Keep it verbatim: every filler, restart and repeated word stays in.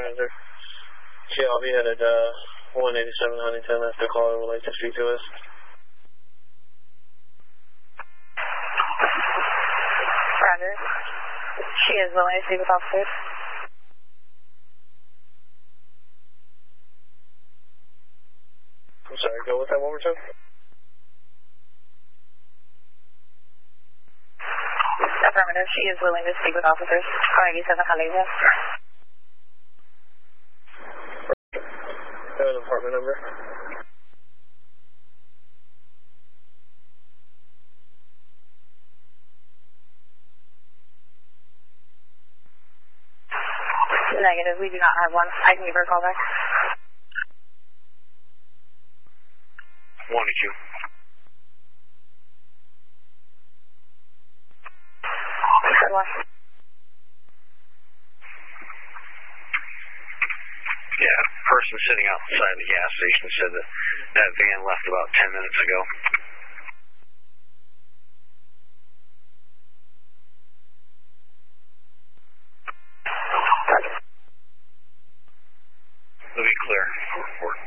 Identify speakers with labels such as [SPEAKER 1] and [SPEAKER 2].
[SPEAKER 1] Roger. Shelby headed uh, one eighty-seven Huntington. That's the caller would like to speak to us.
[SPEAKER 2] Roger. She is willing to speak with officers.
[SPEAKER 1] I'm sorry, go with that one more time.
[SPEAKER 2] Affirmative. She is willing to speak with officers. one eighty-seven Huntington.
[SPEAKER 1] Have an apartment number.
[SPEAKER 2] Negative. We do not have one. I can give her a call back.
[SPEAKER 3] One to you.
[SPEAKER 2] Good one.
[SPEAKER 3] Yeah, person sitting outside the gas station said that that van left about ten minutes ago. It'll be clear. We're